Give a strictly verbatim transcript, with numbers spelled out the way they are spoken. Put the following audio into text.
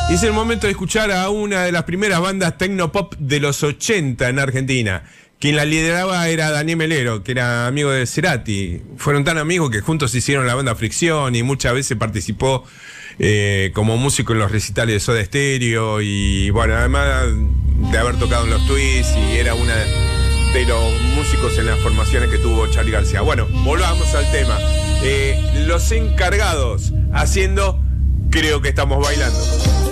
Y es el momento de escuchar a una de las primeras bandas tecnopop de los ochenta en Argentina. Quien la lideraba era Daniel Melero, que era amigo de Cerati. Fueron tan amigos que juntos hicieron la banda Fricción y muchas veces participó eh, como músico en los recitales de Soda Stereo. Y bueno, además de haber tocado en los Twists, y era una de los músicos en las formaciones que tuvo Charly García. Bueno, volvamos al tema. Eh, los Encargados haciendo Creo que estamos bailando.